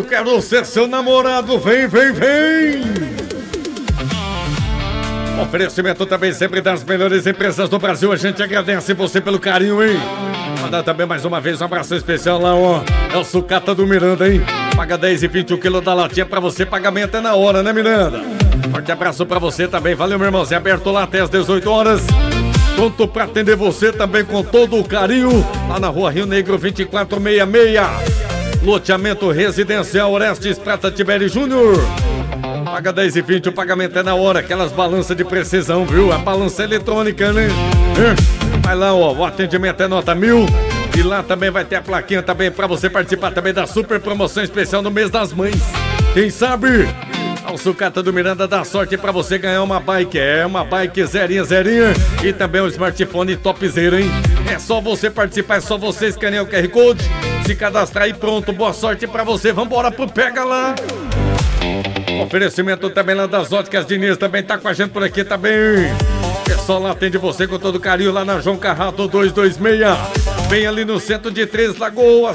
quero ser seu namorado, vem, vem, vem! Oferecimento também sempre das melhores empresas do Brasil. A gente agradece você pelo carinho, hein? Mandar também mais uma vez um abraço especial lá, ó. É o Sucata do Miranda, hein? Paga 10 e 20 o quilo da latinha pra você. Pagamento é na hora, né, Miranda? Forte abraço pra você também. Valeu, meu irmãozinho. Aberto lá até as 18 horas. Pronto pra atender você também com todo o carinho. Lá na Rua Rio Negro 2466. Loteamento Residencial Orestes Prata Tibério Júnior. Paga 10 e 20, o pagamento é na hora. Aquelas balanças de precisão, viu? A balança eletrônica, né? Vai lá, ó, o atendimento é nota 1000. E lá também vai ter a plaquinha também pra você participar também da super promoção especial no mês das mães. Quem sabe? O Sucata do Miranda dá sorte pra você ganhar uma bike. É uma bike zerinha. E também um smartphone topzera, hein? É só você participar, é só você escanear o QR Code, se cadastrar e pronto. Boa sorte pra você. Vambora pro Pega Lá. Oferecimento também lá das Óticas Diniz, também tá com a gente por aqui também. O pessoal lá atende você com todo carinho lá na João Carrato 226. Bem ali no centro de Três Lagoas.